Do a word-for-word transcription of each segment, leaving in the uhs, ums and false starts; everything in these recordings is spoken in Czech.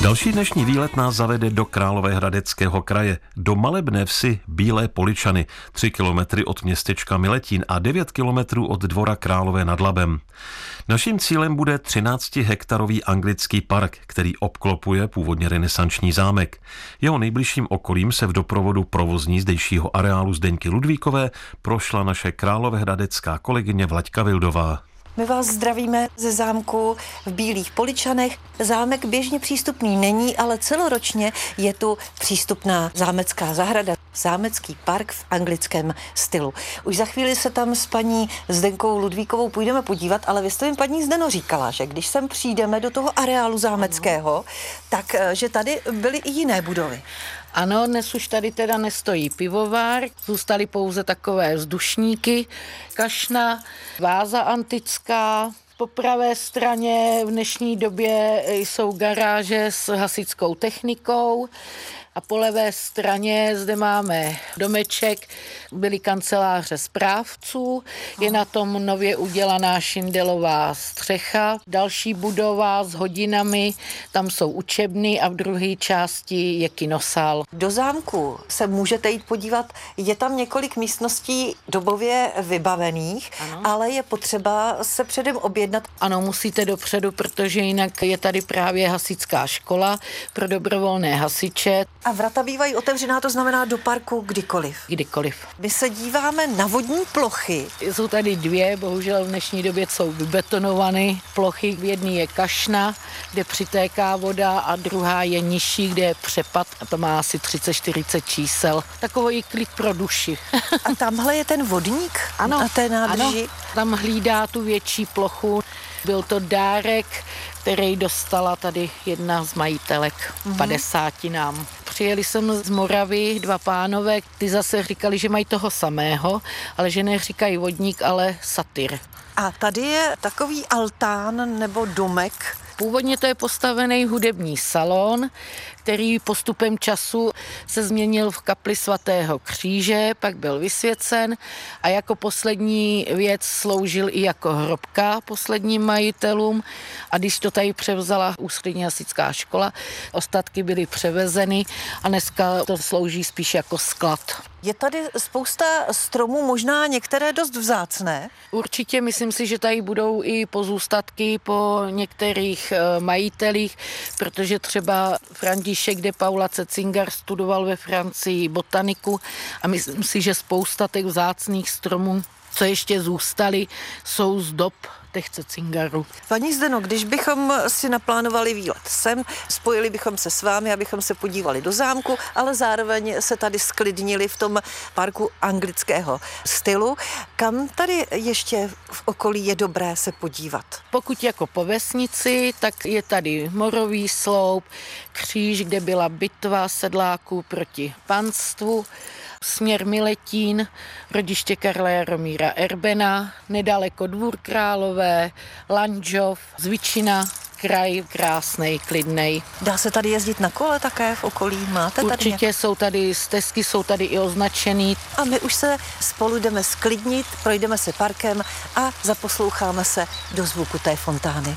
Další dnešní výlet nás zavede do Královéhradeckého kraje, do malebné vsi Bílé Poličany, tři kilometry od městečka Miletín a devět kilometrů od dvora Králové nad Labem. Naším cílem bude třináctihektarový anglický park, který obklopuje původně renesanční zámek. Jeho nejbližším okolím se v doprovodu provozní zdejšího areálu Zdeňky Ludvíkové prošla naše královéhradecká kolegyně Vlaďka Vildová. My vás zdravíme ze zámku v Bílých Poličanech. Zámek běžně přístupný není, ale celoročně je tu přístupná zámecká zahrada, zámecký park v anglickém stylu. Už za chvíli se tam s paní Zdenkou Ludvíkovou půjdeme podívat, ale vy jste mi, paní Zdeno, říkala, že když sem přijdeme do toho areálu zámeckého, tak že tady byly i jiné budovy. Ano, dnes už tady teda nestojí pivovár, zůstaly pouze takové vzdušníky, kašna, váza antická. Po pravé straně v dnešní době jsou garáže s hasičskou technikou a po levé straně zde máme domeček, byly kanceláře správců, je na tom nově udělaná šindelová střecha, další budova s hodinami, tam jsou učebny a v druhé části je kinosál. Do zámku se můžete jít podívat, je tam několik místností dobově vybavených, ano. Ale je potřeba se předem objednat. Ano, musíte dopředu, protože jinak je tady právě hasičská škola pro dobrovolné hasiče. A vrata bývají otevřená, to znamená do parku kdykoliv. Kdykoliv. My se díváme na vodní plochy. Jsou tady dvě, bohužel v dnešní době jsou vybetonované plochy. V jedné je kašna, kde přitéká voda, a druhá je nižší, kde je přepad a to má asi třicet čtyřicet čísel. Takový klid pro duši. A tamhle je ten vodník ano, na té nádrži? Ano, tam hlídá tu větší plochu. Byl to dárek, který dostala tady jedna z majitelek, mm-hmm. padesáti nám. Přijeli jsem z Moravy dva pánové, ty zase říkali, že mají toho samého, ale že neříkají vodník, ale satyr. A tady je takový altán nebo domek. Původně to je postavený hudební salon, který postupem času se změnil v kapli svatého kříže, pak byl vysvěcen a jako poslední věc sloužil i jako hrobka posledním majitelům. A když to tady převzala ústřední hasičská škola, ostatky byly převezeny a dneska to slouží spíš jako sklad. Je tady spousta stromů, možná některé dost vzácné. Určitě, myslím si, že tady budou i pozůstatky po některých majitelích, protože třeba František de Paula Cetzinger studoval ve Francii botaniku a myslím si, že spousta těch vzácných stromů, co ještě zůstaly, jsou z dob těch Cetzingerů. Paní Zdeno, když bychom si naplánovali výlet sem, spojili bychom se s vámi, abychom se podívali do zámku, ale zároveň se tady sklidnili v tom parku anglického stylu. Kam tady ještě v okolí je dobré se podívat? Pokud jako po vesnici, tak je tady Morový sloup, kříž, kde byla bitva sedláků proti panstvu, směr Miletín, rodiště Karla Jaromíra Erbena, nedaleko Dvůr Králové, Lanžov, Zvičina, kraj krásnej, klidnej. Dá se tady jezdit na kole také v okolí? Máte tady Určitě nějak... jsou tady stezky, jsou tady i označený. A my už se spolu jdeme sklidnit, projdeme se parkem a zaposloucháme se do zvuku té fontány.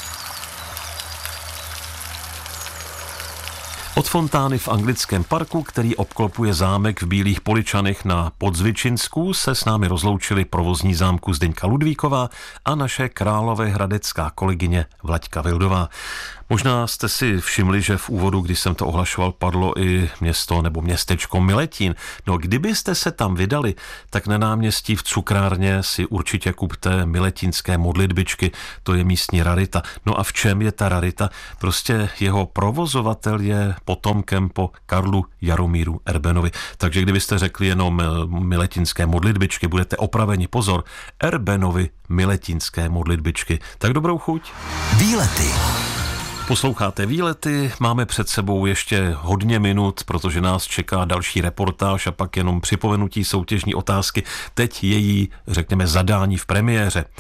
Od fontány v anglickém parku, který obklopuje zámek v Bílých Poličanech na Podzvičinsku, se s námi rozloučili provozní zámku Zdeňka Ludvíková a naše královéhradecká kolegyně Vlaďka Vildová. Možná jste si všimli, že v úvodu, když jsem to ohlašoval, padlo i město nebo městečko Miletín. No, kdybyste se tam vydali, tak na náměstí v cukrárně si určitě kupte miletínské modlitbičky, to je místní rarita. No a v čem je ta rarita? Prostě jeho provozovatel je potomkem po Karlu Jaromíru Erbenovi. Takže kdybyste řekli jenom miletínské modlitbičky, budete opraveni. Pozor, Erbenovi miletínské modlitbičky. Tak dobrou chuť. Výlety. Posloucháte Výlety, máme před sebou ještě hodně minut, protože nás čeká další reportáž a pak jenom připomenutí soutěžní otázky. Teď její, řekněme, zadání v premiéře.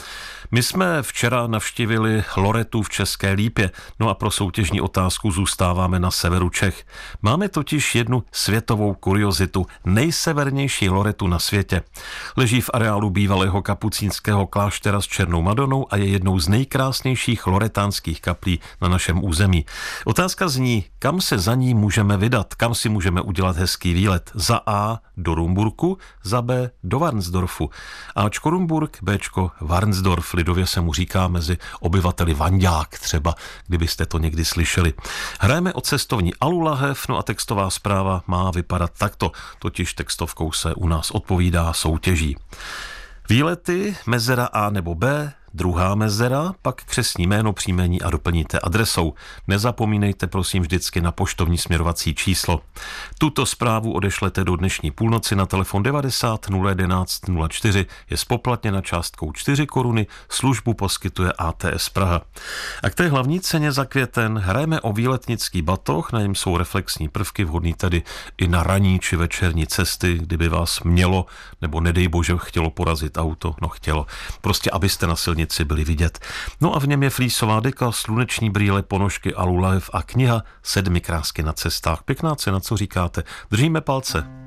My jsme včera navštívili Loretu v České Lípě, no a pro soutěžní otázku zůstáváme na severu Čech. Máme totiž jednu světovou kuriozitu, nejsevernější Loretu na světě. Leží v areálu bývalého kapucínského kláštera s Černou Madonou a je jednou z nejkrásnějších loretánských kaplí na našem území. Otázka zní, kam se za ní můžeme vydat, kam si můžeme udělat hezký výlet. Za A do Rumburku, za B do Varnsdorfu. Ačko Rumburk, Bčko Varnsdorf, lidově se mu říká mezi obyvateli Vanďák třeba, kdybyste to někdy slyšeli. Hrajeme o cestovní alulahev, no a textová zpráva má vypadat takto, totiž textovkou se u nás odpovídá soutěží. Výlety, mezera A nebo B, druhá mezera, pak křestní jméno, příjmení a doplníte adresou. Nezapomínejte prosím vždycky na poštovní směrovací číslo. Tuto zprávu odešlete do dnešní půlnoci na telefon devadesát nula jedenáct nula čtyři, je spoplatněna částkou čtyři koruny, službu poskytuje A T S Praha. A k té hlavní ceně za květen hrajeme o výletnický batoh, na něm jsou reflexní prvky, vhodný tedy i na ranní či večerní cesty, kdyby vás mělo, nebo nedej bože chtělo porazit auto, no chtělo, prostě abyste na silnici byli vidět. No a v něm je flísová deka, sluneční brýle, ponožky, alulahev a kniha Sedmi krásky na cestách. Pěkná cena, co říkáte? Držíme palce.